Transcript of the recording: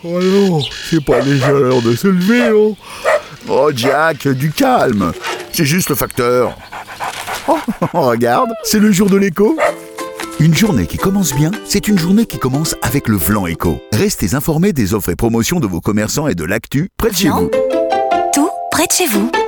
Oh non, c'est pas déjà l'heure de se lever, oh. Oh Jack, du calme. C'est juste le facteur. Oh, regarde, c'est le jour de l'écho. Une journée qui commence bien, c'est une journée qui commence avec le Vlan Éco. Restez informés des offres et promotions de vos commerçants et de l'actu près de chez vous. Tout près de chez vous.